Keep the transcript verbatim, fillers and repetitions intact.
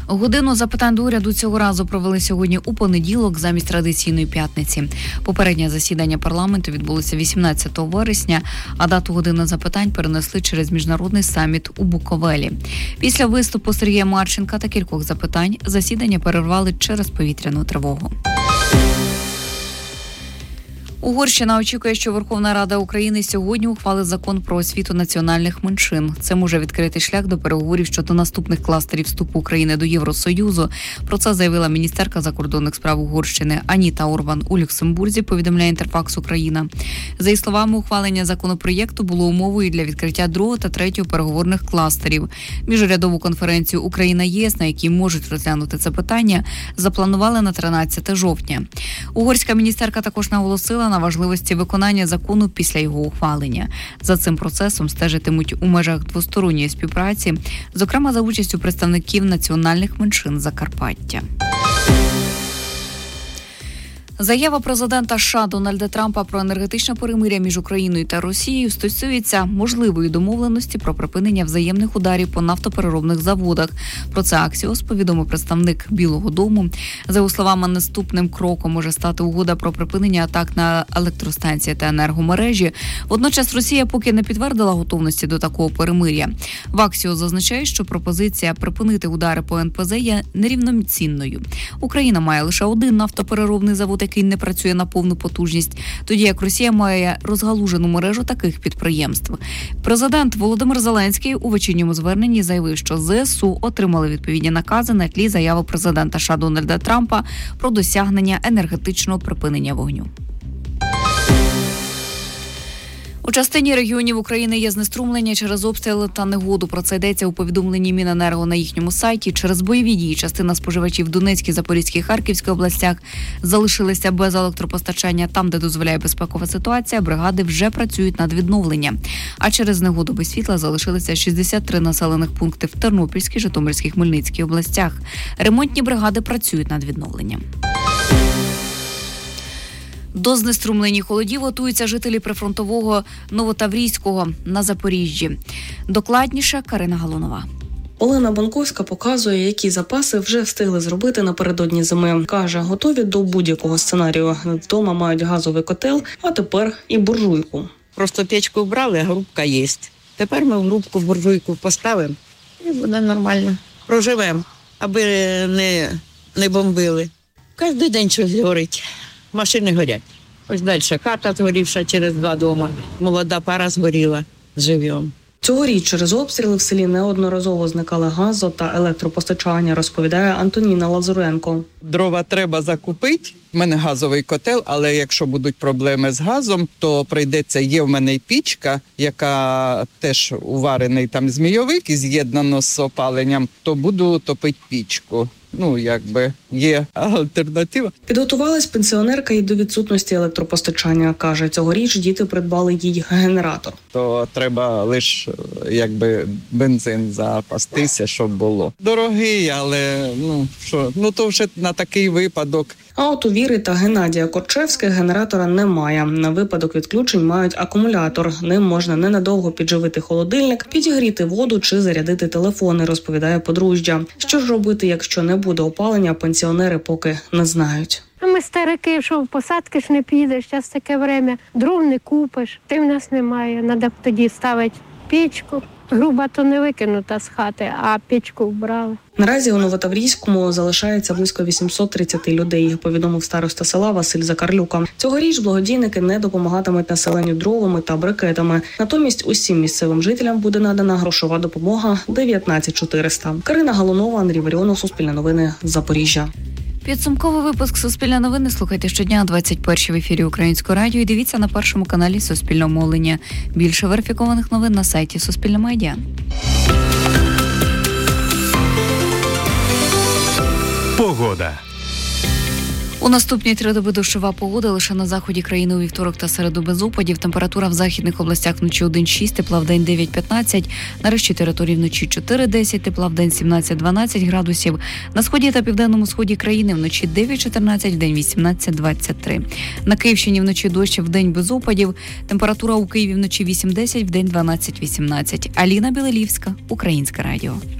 Годину запитань до уряду цього разу провели сьогодні у понеділок замість традиційної п'ятниці. Попереднє засідання парламенту відбулося вісімнадцятого вересня, а дату години запитань перенесли через міжнародний саміт у Буковелі. Після виступу Сергія Марченка та кількох запитань засідання перервали через повітряну тривогу. Угорщина очікує, що Верховна Рада України сьогодні ухвалить закон про освіту національних меншин. Це може відкрити шлях до переговорів щодо наступних кластерів вступу України до Євросоюзу. Про це заявила міністерка закордонних справ Угорщини Аніта Орбан у Люксембурзі, повідомляє Інтерфакс Україна. За її словами, ухвалення законопроєкту було умовою для відкриття другого та третього переговорних кластерів. Міжурядову конференцію Україна-ЄС, на якій можуть розглянути це питання, запланували на тринадцяте жовтня. Угорська міністерка також наголосила на важливості виконання закону після його ухвалення. За цим процесом стежитимуть у межах двосторонньої співпраці, зокрема за участю представників національних меншин Закарпаття. Заява президента США Дональда Трампа про енергетичне перемир'я між Україною та Росією стосується можливої домовленості про припинення взаємних ударів по нафтопереробних заводах. Про це Axios повідомив представник Білого дому. За його словами, наступним кроком може стати угода про припинення атак на електростанції та енергомережі. Водночас Росія поки не підтвердила готовності до такого перемир'я. В Axios зазначає, що пропозиція припинити удари по ен пе зе є нерівноцінною. Україна має лише один нафтопереробний завод, який не працює на повну потужність, тоді як Росія має розгалужену мережу таких підприємств. Президент Володимир Зеленський у вечірньому зверненні заявив, що зе ес у отримали відповідні накази на тлі заяви президента США Дональда Трампа про досягнення енергетичного припинення вогню. У частині регіонів України є знеструмлення через обстріли та негоду. Про це йдеться у повідомленні Міненерго на їхньому сайті. Через бойові дії частина споживачів в Донецькій, Запорізькій і Харківській областях залишилися без електропостачання. Там, де дозволяє безпекова ситуація, бригади вже працюють над відновленням. А через негоду без світла залишилися шістдесят три населених пункти в Тернопільській, Житомирській, Хмельницькій областях. Ремонтні бригади працюють над відновленням. До знеструмлені холодів готуються жителі прифронтового Новотаврійського на Запоріжжі. Докладніше Карина Галунова. Олена Банковська показує, які запаси вже встигли зробити напередодні зими. Каже, готові до будь-якого сценарію. Вдома мають газовий котел, а тепер і буржуйку. Просто печку вбрали, а грубка є. Тепер ми в грубку буржуйку поставимо і буде нормально. Проживемо, аби не, не бомбили. Кожен день щось горить. Машини горять. Ось далі хата згорівша через два дома. Молода пара згоріла. Живемо. Цьогоріч через обстріли в селі неодноразово зникали газо та електропостачання, розповідає Антоніна Лазуренко. Дрова треба закупити. У мене газовий котел, але якщо будуть проблеми з газом, то прийдеться, є в мене й пічка, яка теж уварений там змійовик і з'єднано з опаленням, то буду топити пічку. Ну, якби є альтернатива. Підготувалась пенсіонерка і до відсутності електропостачання. Каже, цьогоріч діти придбали їй генератор. То треба лише, якби, бензин запастися, щоб було. Дорогий, але, ну, що, ну, то вже на такий випадок. А от у Віри та Геннадія Корчевських генератора немає. На випадок відключень мають акумулятор. Ним можна ненадовго підживити холодильник, підігріти воду чи зарядити телефони, розповідає подружжя. Що ж робити, якщо не буде опалення, пенсіонери поки не знають. Ми старики, що в посадки ж не підеш, зараз таке время, дров не купиш, ти в нас немає, треба тоді ставити печку. Груба то не викинута з хати, а печку вбрали. Наразі у Новотаврійському залишається близько вісімсот тридцять людей, повідомив староста села Василь Закарлюка. Цьогоріч благодійники не допомагатимуть населенню дровами та брикетами. Натомість усім місцевим жителям буде надана грошова допомога дев'ятнадцять чотириста. Карина Галунова, Андрій Варіонов, Суспільне новини, Запоріжжя. Підсумковий випуск «Суспільне новини» слухайте щодня о двадцять першій в ефірі Українського радіо і дивіться на першому каналі Суспільного мовлення. Більше верифікованих новин на сайті Суспільне медіа. Погода. У наступні три доби дощова погода, лише на заході країни у вівторок та середу без опадів. Температура в західних областях вночі один-шість, тепла в день дев'ять-п'ятнадцять. На решті території вночі чотири-десять, тепла в день сімнадцять-дванадцять градусів. На сході та південному сході країни вночі дев'ять-чотирнадцять, в день вісімнадцять-двадцять три. На Київщині вночі дощ, в день без опадів. Температура у Києві вночі вісім-десять, в день дванадцять-вісімнадцять. Аліна Білелівська, Українське радіо.